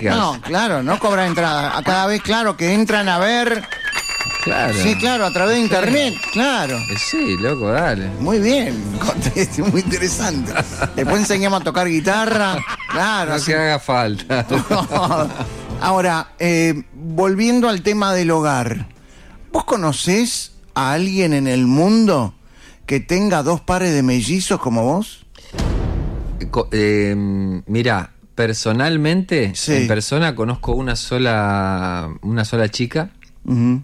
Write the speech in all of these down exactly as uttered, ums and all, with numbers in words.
No, claro, no cobrar entrada. A cada vez, claro, que entran a ver. Claro. Sí, claro, a través de internet, claro. Eh, Sí, loco, dale. Muy bien, muy interesante. Después enseñamos a tocar guitarra, claro. No así. que haga falta. Ahora, eh, volviendo al tema del hogar, ¿vos conocés a alguien en el mundo que tenga dos pares de mellizos como vos? Co- eh, mira, personalmente, Sí. en persona conozco una sola, una sola chica Ujú.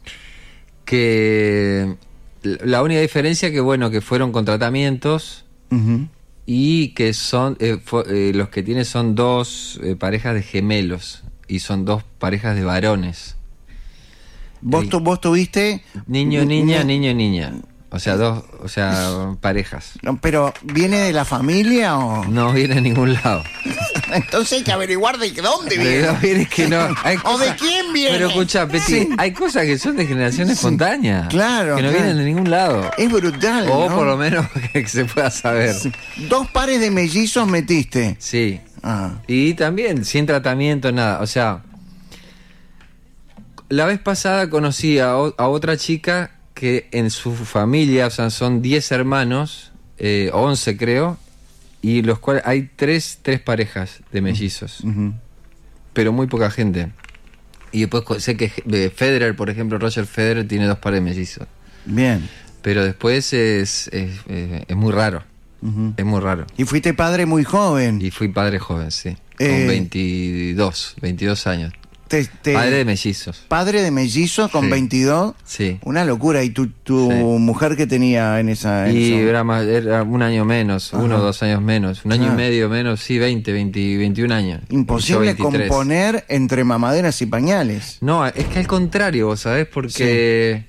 que la única diferencia que bueno que fueron con tratamientos Ujú. y que son eh, fue- eh, los que tiene son dos eh, parejas de gemelos y son dos parejas de varones. ¿Vos, El- tu- vos tuviste... Niño, niña, Ni- niño, niña. O sea, dos, o sea, parejas. No, pero, ¿viene de la familia o...? No viene a ningún lado. Entonces hay que averiguar de dónde De viene. dónde viene que no. Hay ¿O de cosas- quién viene? Pero escucha, Peti, Sí. hay cosas que son de generación espontánea. claro, Que no claro. vienen de ningún lado. Es brutal, O ¿no? por lo menos que se pueda saber. Sí. Dos pares de mellizos metiste. Sí. Ah. Y también sin tratamiento, nada. O sea, la vez pasada conocí a, o- a otra chica que en su familia, o sea, son diez hermanos, eh, once creo, y los cuales hay tres, tres parejas de mellizos, Ujú. pero muy poca gente. Y después co- sé que eh, Federer, por ejemplo, Roger Federer tiene dos pares de mellizos. Bien. Pero después es, es, eh, es muy raro, Ujú. es muy raro. Y fuiste padre muy joven. Y fui padre joven, sí, Eh. con veintidós, veintidós años. Te- te- Padre de mellizos. Padre de mellizos con Sí. veintidós. Sí. Una locura. ¿Y tu, tu Sí. mujer que tenía en esa...? en Y esa- era, más, era un año menos, Ajá. uno o dos años menos, un año Claro. y medio menos, sí, veinte, veinte, veintiún años. Y yo Imposible veintitrés. componer entre mamaderas y pañales. No, es que al contrario, vos sabés, porque...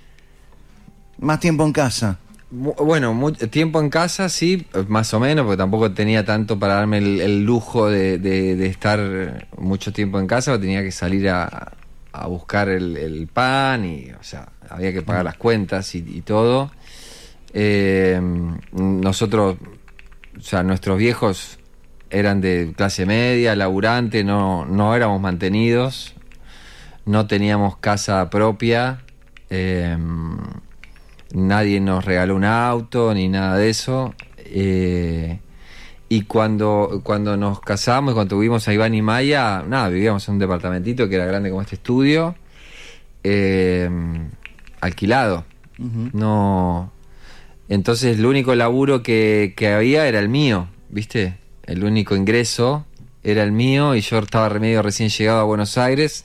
Más tiempo en casa. mu- Bueno, mu- tiempo en casa, sí, más o menos, porque tampoco tenía tanto para darme el, el lujo de, de- de estar mucho tiempo en casa, tenía que salir a, a buscar el, el pan y, o sea, había que pagar las cuentas y, y todo. Eh, nosotros, o sea, nuestros viejos eran de clase media, laburante, no, no éramos mantenidos, no teníamos casa propia. eh, Nadie nos regaló un auto ni nada de eso. eh, y cuando, cuando nos casamos, cuando tuvimos a Iván y Maya, nada, vivíamos en un departamentito que era grande como este estudio, eh, alquilado. Ujú. No. Entonces el único laburo que, que había era el mío, ¿viste? El único ingreso era el mío y yo estaba medio recién llegado a Buenos Aires.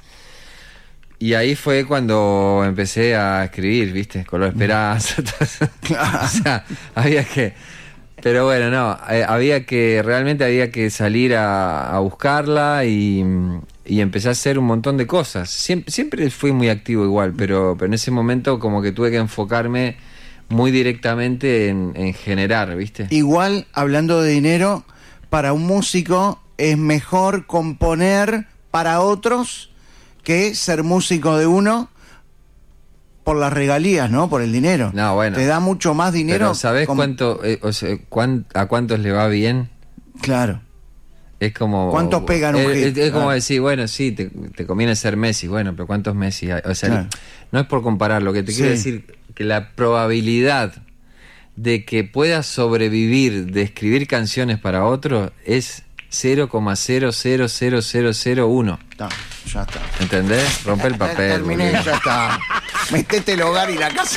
Y ahí fue cuando empecé a escribir, ¿viste? Color Esperanza. todo eso. O sea, había que... Pero bueno, no, eh, había que... Realmente había que salir a, a buscarla y, y empecé a hacer un montón de cosas. Siempre, siempre fui muy activo igual, pero, pero en ese momento como que tuve que enfocarme muy directamente en, en generar, ¿viste? Igual, hablando de dinero, para un músico es mejor componer para otros que ser músico de uno por las regalías, ¿no? Por el dinero. No, bueno. Te da mucho más dinero. Pero ¿sabés com- cuánto, eh, o sea, cuán- a cuántos le va bien? Claro. Es como... ¿Cuántos pegan un es, hit? es- es como Claro. decir, bueno, sí, te, te conviene ser Messi. Bueno, pero ¿cuántos Messi hay? O sea, Claro. no es por comparar. Lo que te Sí. quiero decir que la probabilidad de que puedas sobrevivir de escribir canciones para otro es cero coma cero cero cero cero cero uno. Está, ya está. ¿Entendés? Rompe el papel. Terminé, boludo. ya está. Metete el hogar y la casa.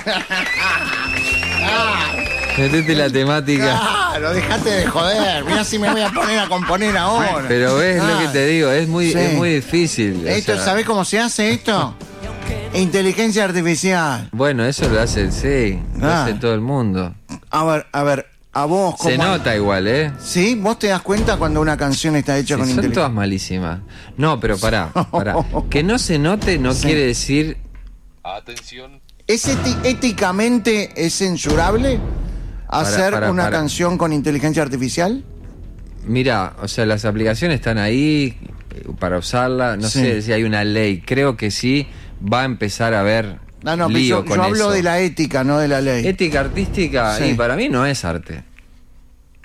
Metete la temática. Claro, dejate de joder. Mira si me voy a poner a componer ahora. Pero ves lo que te digo, es muy, Sí. es muy difícil. o Esto, sea, ¿sabés cómo se hace esto? Inteligencia artificial. Bueno, eso lo hace, sí, lo Ah. hace todo el mundo. A ver, a ver, a vos Se ¿cómo- nota igual, ¿eh? ¿Sí? ¿Vos te das cuenta cuando una canción está hecha Sí, con son todas inteligencia? malísimas. No, pero pará, pará. Que no se note no Sí. quiere decir... Atención. ¿Es eti- éticamente es censurable hacer pará, una pará. canción con inteligencia artificial? Mira, o sea, las aplicaciones están ahí eh, para usarla. No Sí. sé si hay una ley. Creo que sí va a empezar a haber No, no, pero lío yo, con yo hablo eso. de la ética, no de la ley. Ética artística, Sí. y para mí no es arte.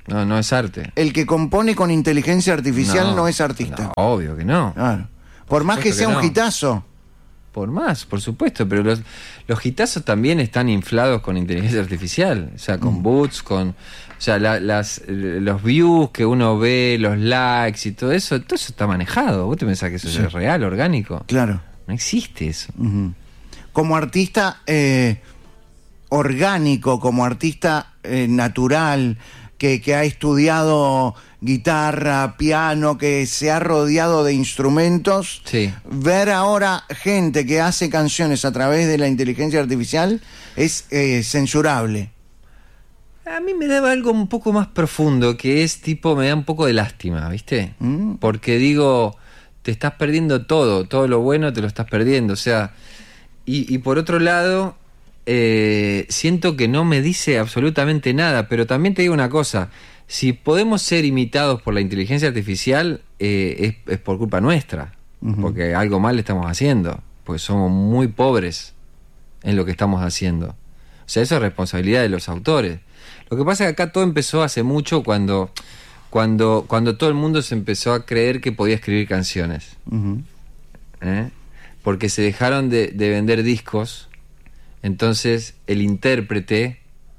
No, no es arte. El que compone con inteligencia artificial no, no es artista. No, obvio que no. Claro. Por más que sea que un no. hitazo. Por más, por supuesto, pero los, los hitazos también están inflados con inteligencia artificial, o sea, con mm. bots, con, o sea, la, las, los views que uno ve, los likes y todo eso, todo eso está manejado. ¿Vos te pensás que eso sí. es real, orgánico? Claro. No existe eso. Uh-huh. Como artista eh, orgánico, como artista eh, natural, que, que ha estudiado guitarra, piano, que se ha rodeado de instrumentos, sí. ver ahora gente que hace canciones a través de la inteligencia artificial es eh, censurable. A mí me daba algo un poco más profundo, que es tipo, me da un poco de lástima, ¿viste? Mm. Porque digo, te estás perdiendo todo, todo lo bueno te lo estás perdiendo, o sea, y, y por otro lado, eh, siento que no me dice absolutamente nada, pero también te digo una cosa, si podemos ser imitados por la inteligencia artificial, eh, es, es por culpa nuestra, uh-huh. porque algo mal estamos haciendo, porque somos muy pobres en lo que estamos haciendo. O sea, eso es responsabilidad de los autores. Lo que pasa es que acá todo empezó hace mucho cuando, cuando, cuando todo el mundo se empezó a creer que podía escribir canciones. Uh-huh. ¿Eh? Porque se dejaron de, de vender discos, entonces el intérprete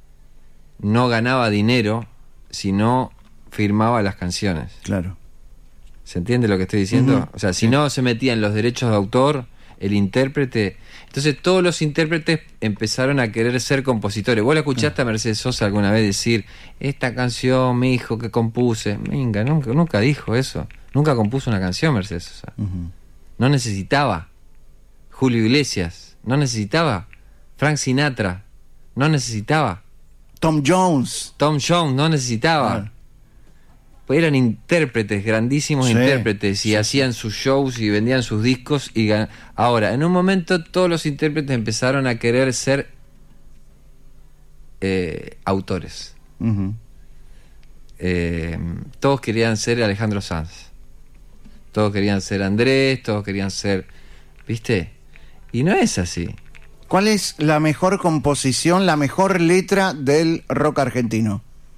no ganaba dinero si no firmaba las canciones. Claro. ¿Se entiende lo que estoy diciendo? Uh-huh. O sea, si sí. no se metían los derechos de autor, el intérprete... Entonces todos los intérpretes empezaron a querer ser compositores. ¿Vos la escuchaste uh-huh. a Mercedes Sosa alguna vez decir, esta canción, mi hijo, que compuse? Venga, nunca, nunca dijo eso. Nunca compuso una canción Mercedes Sosa. Uh-huh. No necesitaba. Julio Iglesias. No necesitaba. Frank Sinatra. No necesitaba. Tom Jones. Tom Jones no necesitaba. Ah. Pues eran intérpretes, grandísimos sí, intérpretes, y sí, hacían sí. sus shows y vendían sus discos. Y gan... Ahora, en un momento todos los intérpretes empezaron a querer ser eh, autores. Uh-huh. Eh, todos querían ser Alejandro Sanz. Todos querían ser Andrés, todos querían ser... ¿Viste? Y no es así. ¿Cuál es la mejor composición, la mejor letra del rock argentino?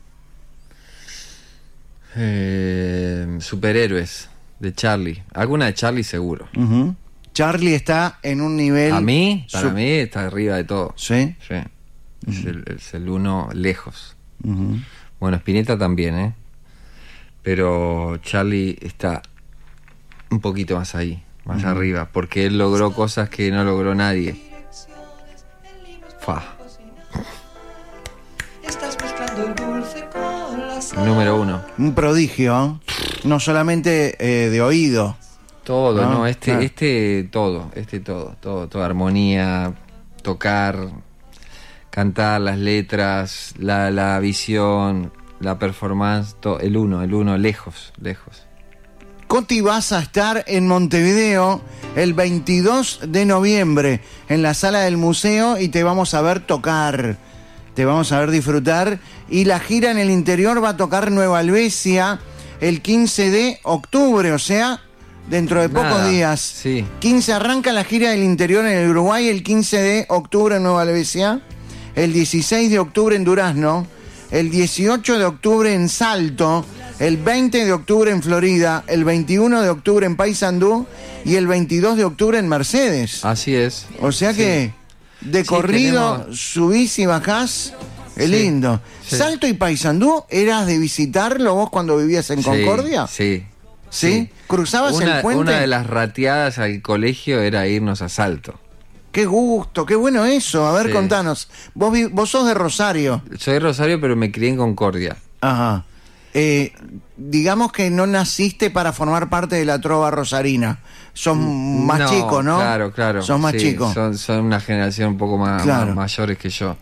Eh, superhéroes, de Charlie. Alguna de Charlie seguro. Uh-huh. Charlie está en un nivel... A mí, para sub... mí, está arriba de todo. ¿Sí? Sí. Uh-huh. Es, el, es el uno lejos. Uh-huh. Bueno, Spinetta también, ¿eh? Pero Charlie está un poquito más ahí, más uh-huh. arriba, porque él logró cosas que no logró nadie. Fa. Número uno. Un prodigio, no solamente eh, de oído. Todo, no, no este, claro. este todo, este todo, todo, toda armonía, tocar, cantar, las letras, la, la visión, la performance, todo, el uno, el uno, lejos, lejos. Coti, vas a estar en Montevideo el veintidós de noviembre en la sala del museo y te vamos a ver tocar, te vamos a ver disfrutar, y la gira en el interior va a tocar Nueva Helvecia el quince de octubre, o sea, dentro de Nada, pocos días. Sí. quince arranca la gira del interior en el Uruguay, el quince de octubre en Nueva Helvecia, el dieciséis de octubre en Durazno, el dieciocho de octubre en Salto, el veinte de octubre en Florida, el veintiuno de octubre en Paysandú y el veintidós de octubre en Mercedes. Así es. O sea sí. que de sí, corrido tenemos... subís y bajás, es sí, lindo. Sí. ¿Salto y Paysandú eras de visitarlo vos cuando vivías en sí, Concordia? Sí. ¿Sí? ¿Sí? ¿Cruzabas una, el puente? Una de las rateadas al colegio era irnos a Salto. Qué gusto, qué bueno eso. A ver, sí. contanos. Vos, vi, vos sos de Rosario. Soy de Rosario, pero me crié en Concordia. Ajá. Eh, digamos que no naciste para formar parte de la trova rosarina. Sos más no, chico, ¿no? Claro, claro. Sos más sí, chico. Son, son una generación un poco más, claro. más mayores que yo.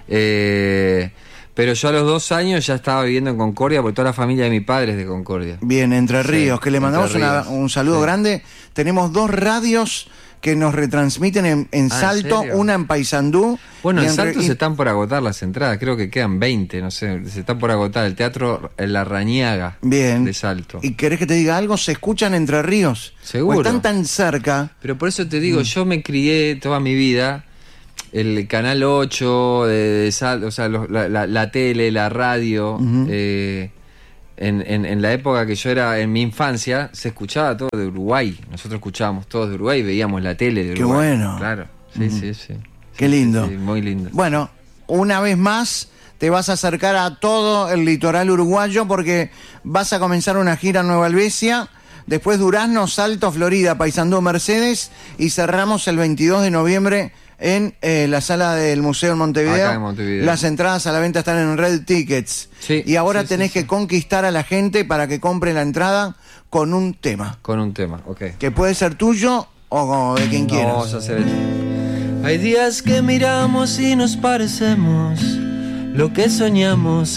Eh, pero yo a los dos años ya estaba viviendo en Concordia, porque toda la familia de mi padre es de Concordia. Bien, Entre Ríos, sí, que le mandamos una, un saludo sí. grande. Tenemos dos radios que nos retransmiten en, en ah, Salto, ¿en una en Paysandú. Bueno, en, en Salto re... se están por agotar las entradas, creo que quedan veinte, no sé, se están por agotar. El Teatro La Rañaga Bien. de Salto. ¿Y querés que te diga algo? Se escuchan Entre Ríos. Seguro. O están tan cerca. Pero por eso te digo, mm. yo me crié toda mi vida, el Canal ocho, de, de Salto, o sea, los, la, la, la tele, la radio, uh-huh. eh, en, en, en la época que yo era, en mi infancia, se escuchaba todo de Uruguay. Nosotros escuchábamos todos de Uruguay y veíamos la tele de Uruguay. Qué bueno. Claro, sí, Mm. sí, sí. Qué Sí, lindo. sí, sí, muy lindo. Bueno, una vez más te vas a acercar a todo el litoral uruguayo porque vas a comenzar una gira en Nueva Helvecia, después Durazno, Salto, Florida, Paysandú, Mercedes y cerramos el veintidós de noviembre en eh, la sala del Museo en Montevideo. Acá en Montevideo. Las entradas a la venta están en Red Tickets. Sí, y ahora sí, tenés sí, que sí. conquistar a la gente para que compre la entrada con un tema, Con un tema, ok. que puede ser tuyo o de quien No, quieras. vamos a hacer el... Hay días que miramos y nos parecemos, lo que soñamos